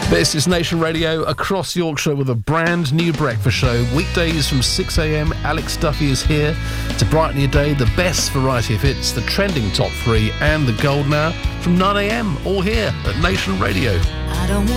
This is Nation Radio across Yorkshire with a brand new breakfast show. Weekdays from 6 a.m, Alex Duffy is here to brighten your day. The best variety of hits, the trending top 3 and the golden hour from 9 a.m, all here at Nation Radio. I don't want